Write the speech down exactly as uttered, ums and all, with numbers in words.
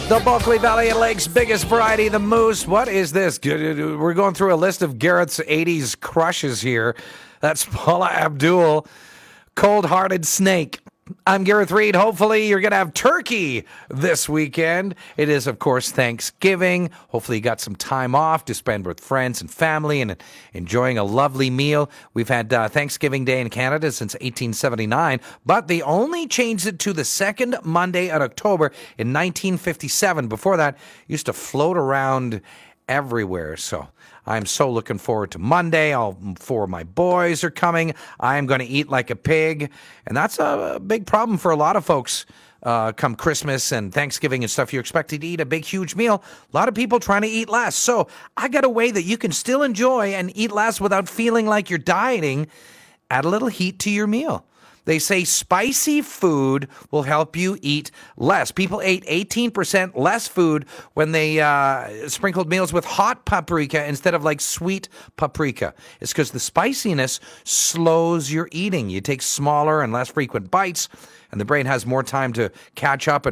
The Bulkley Valley and Lakes biggest variety, the Moose. What is this? We're going through a list of Garrett's eighties crushes here. That's Paula Abdul, Cold-Hearted Snake. I'm Garrett Reed. Hopefully you're going to have turkey this weekend. It is, of course, Thanksgiving. Hopefully you got some time off to spend with friends and family and enjoying a lovely meal. We've had uh, Thanksgiving Day in Canada since eighteen seventy-nine, but they only changed it to the second Monday in October in nineteen fifty-seven. Before that, it used to float around everywhere. So I'm so looking forward to Monday. All four of my boys are coming. I'm going to eat like a pig. And that's a big problem for a lot of folks uh, come Christmas and Thanksgiving and stuff. You're expected to eat a big, huge meal. A lot of people trying to eat less. So I got a way that you can still enjoy and eat less without feeling like you're dieting. Add a little heat to your meal. They say spicy food will help you eat less. People ate eighteen percent less food when they uh, sprinkled meals with hot paprika instead of like sweet paprika. It's because the spiciness slows your eating. You take smaller and less frequent bites, and the brain has more time to catch up and